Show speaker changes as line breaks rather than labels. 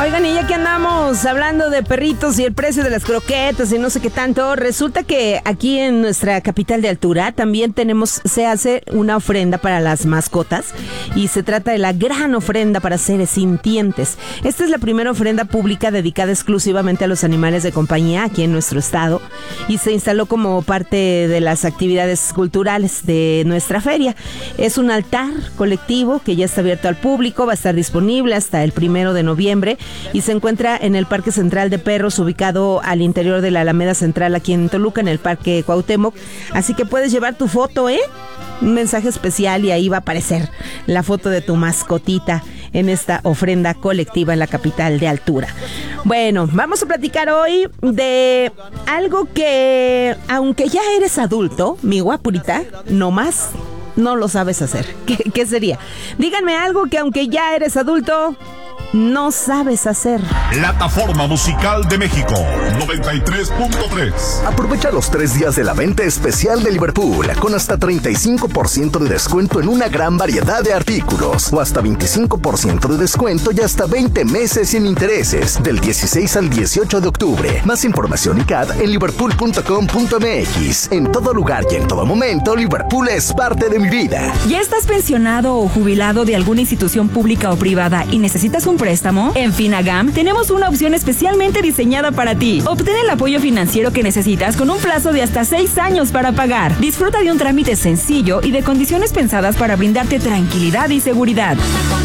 Oigan, y ya que andamos hablando de perritos y el precio de las croquetas y no sé qué tanto, resulta que aquí en nuestra capital de altura también se hace una ofrenda para las mascotas y se trata de la gran ofrenda para seres sintientes. Esta es la primera ofrenda pública dedicada exclusivamente a los animales de compañía aquí en nuestro estado y se instaló como parte de las actividades culturales de nuestra feria. Es un altar colectivo que ya está abierto al público, va a estar disponible hasta el 1 de noviembre y se encuentra en el Parque Central de Perros, ubicado al interior de la Alameda Central aquí en Toluca, en el Parque Cuauhtémoc. Así que puedes llevar tu foto, un mensaje especial y ahí va a aparecer la foto de tu mascotita en esta ofrenda colectiva en la capital de altura. Bueno, vamos a platicar hoy de algo que, aunque ya eres adulto, mi guapurita, nomás no lo sabes hacer. ¿Qué sería? Díganme algo que aunque ya eres adulto, no sabes hacer.
Plataforma Musical de México 93.3.
Aprovecha los 3 días de la venta especial de Liverpool con hasta 35% de descuento en una gran variedad de artículos o hasta 25% de descuento y hasta 20 meses sin intereses del 16 al 18 de octubre. Más información y CAD en liverpool.com.mx. En todo lugar y en todo momento, Liverpool es parte de mi vida.
¿Ya estás pensionado o jubilado de alguna institución pública o privada y necesitas un préstamo? En Finagam tenemos una opción especialmente diseñada para ti. Obtén el apoyo financiero que necesitas con un plazo de hasta 6 años para pagar. Disfruta de un trámite sencillo y de condiciones pensadas para brindarte tranquilidad y seguridad.